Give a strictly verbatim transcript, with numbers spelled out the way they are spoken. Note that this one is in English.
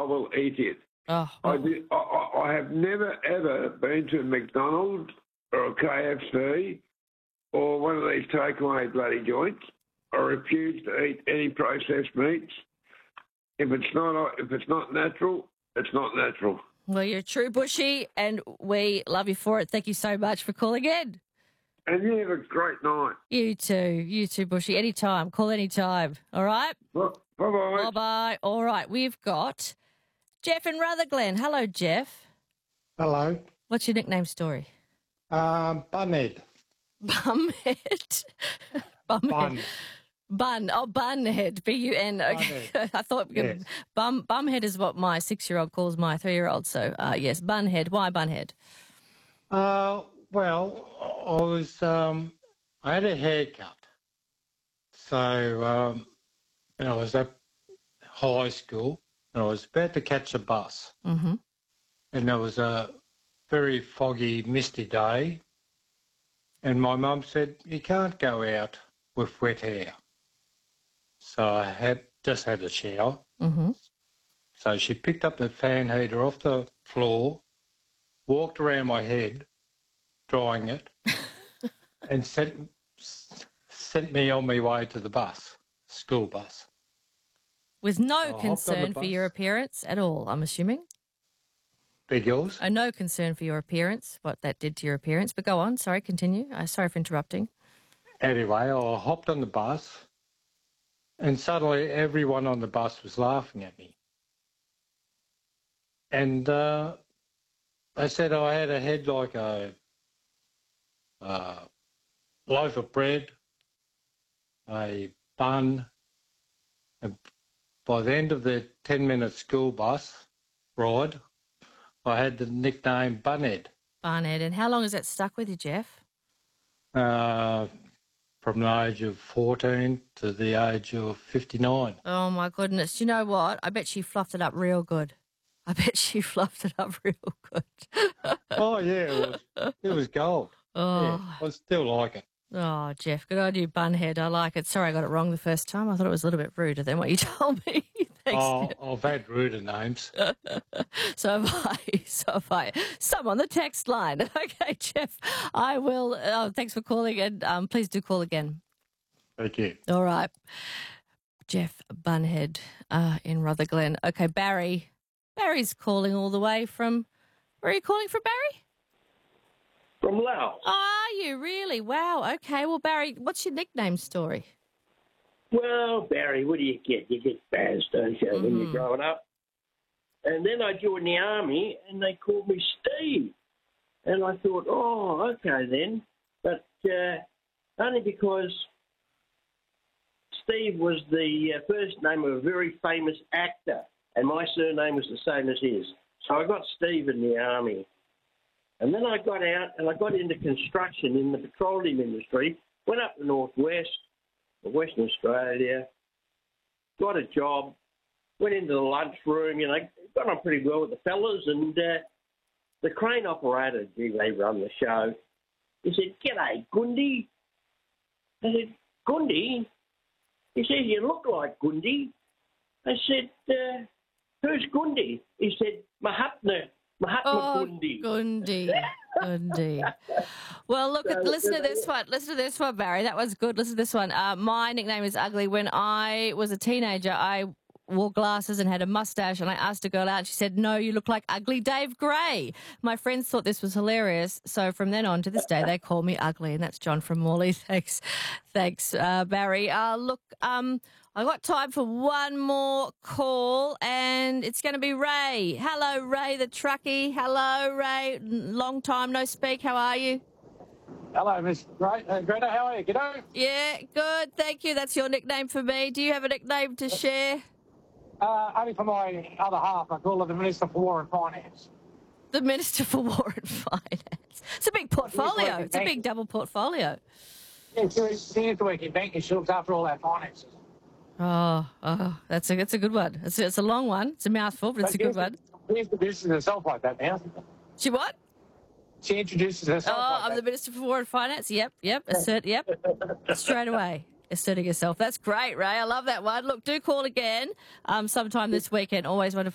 will eat it. Oh, I, did, I, I I have never, ever been to a McDonald's or a K F C or one of these takeaway bloody joints. I refuse to eat any processed meats. If it's not, if it's not natural, it's not natural. well, you're a true Bushy, and we love you for it. Thank you so much for calling in. And you have a great night. You too. You too, Bushy. Anytime. Call anytime. All right? Bye bye. Bye-bye. All right. We've got Jeff in Rutherglen. Hello, Jeff. Hello. What's your nickname story? Um, Bunhead. Bumhead. Bumhead. Bun. Bun. Oh, Bunhead. B U N. Okay. I thought Yes. bum Bumhead is what my six-year-old calls my three-year-old. So, uh, yes, Bunhead. Why Bunhead? Uh, well, I was, um, I had a haircut. So, um, and I was at high school and I was about to catch a bus. Mm-hmm. And there was a very foggy, misty day. And my mum said, you can't go out with wet hair. So I had just had a shower. Mm-hmm. So she picked up the fan heater off the floor, walked around my head, drying it, and sent, sent me on my way to the bus, school bus. With no I hopped on the concern for bus. your appearance at all, I'm assuming? Big yours? Uh, no concern for your appearance, what that did to your appearance. But go on. Sorry, continue. Uh, sorry for interrupting. Anyway, I hopped on the bus, and suddenly everyone on the bus was laughing at me. And uh, they said I had a head like a uh, loaf of bread, a bun. And by the end of the ten-minute school bus ride, I had the nickname Bunhead. Barnett. And how long has that stuck with you, Jeff? Uh, from the age of fourteen to the age of fifty-nine. Oh, my goodness. Do you know what? I bet she fluffed it up real good. I bet she fluffed it up real good. Oh, yeah, it was, it was gold. Oh. Yeah, I still like it. Oh, Jeff, good on you, Bunhead. I like it. Sorry I got it wrong the first time. I thought it was a little bit ruder than what you told me. Thanks. Oh, I've had ruder names. So have I. So have I. Some on the text line. Okay, Jeff, I will. Oh, thanks for calling, and um, please do call again. Thank you. All right. Jeff Bunhead uh, in Rutherglen. Okay, Barry. Barry's calling all the way from... Where are you calling from, Barry? From Laos. Are you really? Wow. Okay. Well, Barry, what's your nickname story? Well, Barry, what do you get? You get baz, don't you, mm-hmm. when you're growing up? And then I joined the army, and they called me Steve. And I thought, oh, okay then. But uh, only because Steve was the uh, first name of a very famous actor, and my surname was the same as his. So I got Steve in the army. And then I got out and I got into construction in the petroleum industry, went up the northwest, Western Australia, got a job, went into the lunchroom, you know, got on pretty well with the fellas, and uh, the crane operator, gee, they run the show, he said, "G'day, Gundy." I said, "Gundy?" He said, "You look like Gundy." I said, uh, "Who's Gundy?" He said, "Mahatma. Mahatma oh, Gundy." Gundy. Gundy. Well, look, So, listen to uh, this one. Listen to this one, Barry. That was good. Listen to this one. Uh, my nickname is Ugly. When I was a teenager, I wore glasses and had a mustache, and I asked a girl out, and she said, "No, you look like Ugly Dave Gray." My friends thought this was hilarious, so from then on to this day, they call me Ugly, and that's John from Morley. Thanks. Thanks, uh, Barry. Uh, look, um... I've got time for one more call, and it's going to be Ray. Hello, Ray the truckie. Hello, Ray. Long time no speak. How are you? Hello, Miss Gre- uh, Greta. How are you? G'day. Yeah, good. Thank you. That's your nickname for me. Do you have a nickname to share? Uh, only for my other half. I call her the Minister for War and Finance. The Minister for War and Finance. It's a big portfolio. It's a big double portfolio. Yeah, she used to work in banking. She looks after all our finances. Oh, oh, that's a that's a good one. It's a, it's a long one. It's a mouthful, but it's a good one. She introduces herself like that now. She what? She introduces herself Oh, like I'm that. the Minister for War and Finance. Yep, yep, assert, yep. Straight away, asserting yourself. That's great, Ray. I love that one. Look, do call again um, sometime this weekend. Always wonderful.